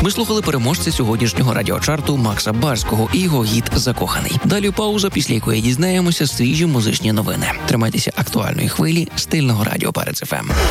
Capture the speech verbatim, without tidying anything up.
Ми слухали переможця сьогоднішнього радіочарту Макса Барського і його гіт «Закоханий». Далі пауза, після якої дізнаємося свіжі музичні новини. Тримайтеся актуальної хвилі стильного радіо Перець еф ем.